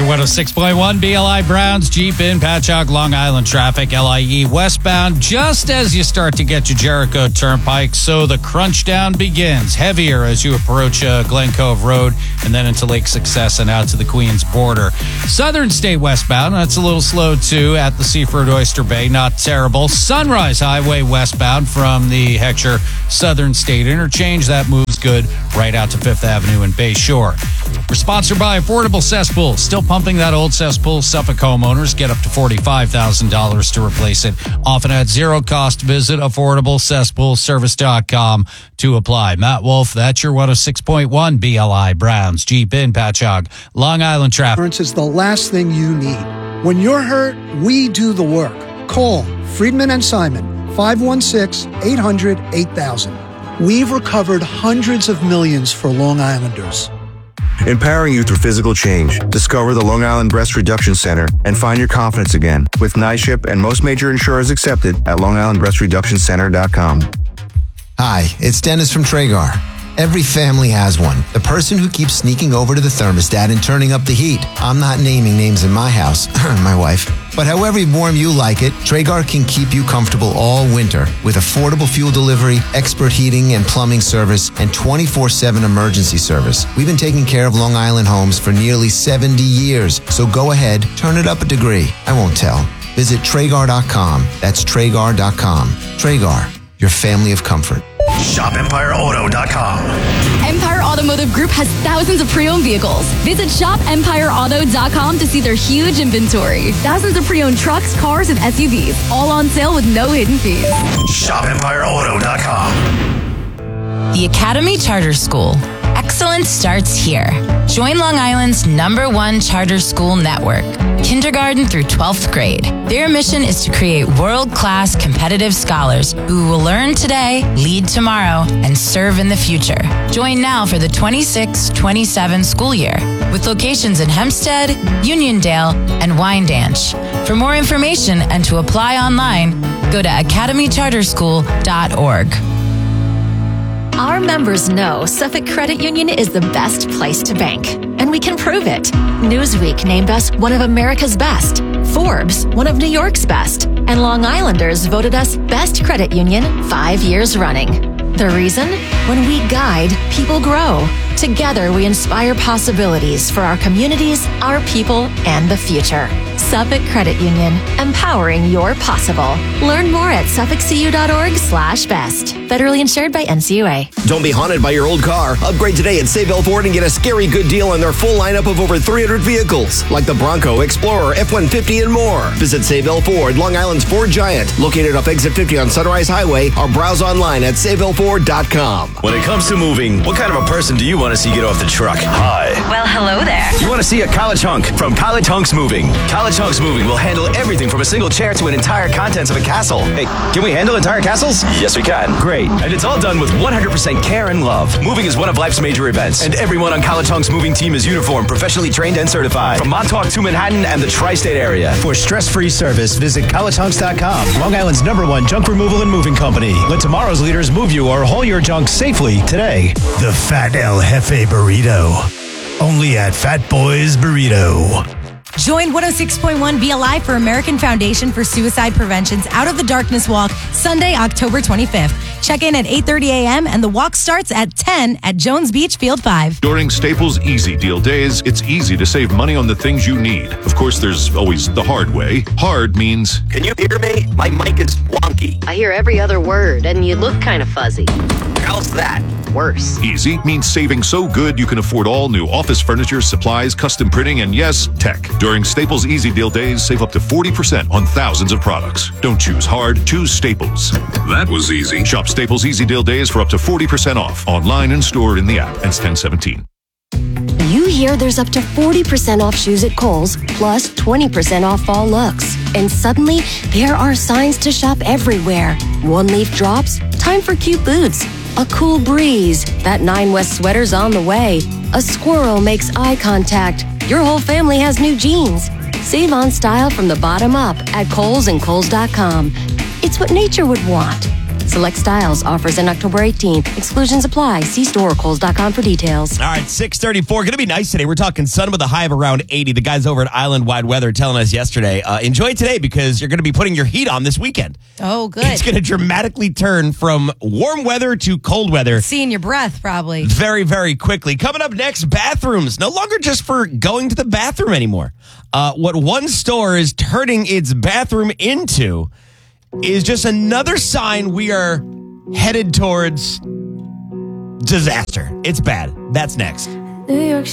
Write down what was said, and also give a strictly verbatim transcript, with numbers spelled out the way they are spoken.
Your one oh six point one B L I Browns Jeep in Patchogue, Long Island traffic, L I E westbound, just as you start to get to Jericho Turnpike. So the crunch down begins. Heavier as you approach uh, Glen Cove Road and then into Lake Success and out to the Queens border. Southern State westbound, that's a little slow too at the Seaford Oyster Bay. Not terrible. Sunrise Highway westbound from the Heckscher Southern State Interchange. That moves good right out to Fifth Avenue and Bay Shore. We're sponsored by Affordable Cesspool. Still pumping that old cesspool. Suffolk homeowners get up to forty-five thousand dollars to replace it. Often at zero cost. Visit affordable cesspool service dot com to apply. Matt Wolf, that's your one oh six point one B L I Browns Jeep in Patchogue, Long Island traffic. Insurance is the last thing you need. When you're hurt, we do the work. Call Friedman and Simon, five one six, eight hundred, eight thousand. We've recovered hundreds of millions for Long Islanders. Empowering you through physical change. Discover the Long Island Breast Reduction Center and find your confidence again with NYSHIP and most major insurers accepted at long island breast reduction center dot com. Hi, it's Dennis from Traeger. Every family has one. The person who keeps sneaking over to the thermostat and turning up the heat. I'm not naming names in my house, my wife. But however warm you like it, Traeger can keep you comfortable all winter with affordable fuel delivery, expert heating and plumbing service, and twenty-four seven emergency service. We've been taking care of Long Island homes for nearly seventy years. So go ahead, turn it up a degree. I won't tell. Visit Traeger dot com. That's Traeger dot com. Traeger, your family of comfort. shop empire auto dot com. Empire Automotive Group has thousands of pre-owned vehicles. Visit shop empire auto dot com to see their huge inventory. Thousands of pre-owned trucks, cars, and S U Vs, all on sale with no hidden fees. shop empire auto dot com. The Academy Charter School. Excellence starts here. Join Long Island's number one charter school network, kindergarten through twelfth grade. Their mission is to create world-class competitive scholars who will learn today, lead tomorrow, and serve in the future. Join now for the twenty-six twenty-seven school year with locations in Hempstead, Uniondale, and Wyandanch. For more information and to apply online, go to academy charter school dot org. Our members know Suffolk Credit Union is the best place to bank, and we can prove it. Newsweek named us one of America's best, Forbes one of New York's best, and Long Islanders voted us Best Credit Union five years running. The reason? When we guide, people grow. Together, we inspire possibilities for our communities, our people, and the future. Suffolk Credit Union, empowering your possible. Learn more at suffolk c u dot org slash best. Federally insured by N C U A. Don't be haunted by your old car. Upgrade today at Sayville Ford and get a scary good deal on their full lineup of over three hundred vehicles, like the Bronco, Explorer, F one fifty, and more. Visit Sayville Ford, Long Island's Ford Giant, located off Exit fifty on Sunrise Highway, or browse online at sayville ford dot com. When it comes to moving, what kind of a person do you want to see get off the truck? Hi. Well, hello there. You want to see a college hunk from College Hunks Moving. College Hunks Moving will handle everything from a single chair to an entire contents of a castle. Hey, can we handle entire castles? Yes, we can. Great. And it's all done with one hundred percent care and love. Moving is one of life's major events, and everyone on College Hunks Moving team is uniformed, professionally trained, and certified. From Montauk to Manhattan and the tri-state area. For stress-free service, visit college hunks dot com. Long Island's number one junk removal and moving company. Let tomorrow's leaders move you or haul your junk safely today. The Fat El Jefe Burrito. Only at Fat Boys Burrito. Join one oh six point one B L I for American Foundation for Suicide Prevention's Out of the Darkness Walk, Sunday, October twenty-fifth. Check in at eight thirty a.m. and the walk starts at ten at Jones Beach, Field five. During Staples Easy Deal Days, it's easy to save money on the things you need. Of course, there's always the hard way. Hard means... Can you hear me? My mic is wonky. I hear every other word, and you look kind of fuzzy. How's that? Worse. Easy means saving so good you can afford all new office furniture, supplies, custom printing, and yes, tech. During Staples Easy Deal Days, save up to forty percent on thousands of products. Don't choose hard, choose Staples. That was easy. Shop Staples Easy Deal Days for up to forty percent off. Online and store in the app. Ends ten seventeen. You hear there's up to forty percent off shoes at Kohl's, plus twenty percent off fall looks. And suddenly, there are signs to shop everywhere. One leaf drops, time for cute boots. A cool breeze, that Nine West sweater's on the way. A squirrel makes eye contact. Your whole family has new jeans. Save on style from the bottom up at Kohl's and Kohl's dot com. It's what nature would want. Select styles. Offers in October eighteenth. Exclusions apply. See store or Kohl's dot com for details. All right, six thirty-four. Going to be nice today. We're talking sun with a high of around eighty. The guys over at Island Wide Weather telling us yesterday, uh, enjoy today because you're going to be putting your heat on this weekend. Oh, good. It's going to dramatically turn from warm weather to cold weather. Seeing your breath, probably. Very, very quickly. Coming up next, bathrooms. No longer just for going to the bathroom anymore. Uh, what one store is turning its bathroom into is just another sign we are headed towards disaster. It's bad. That's next. New York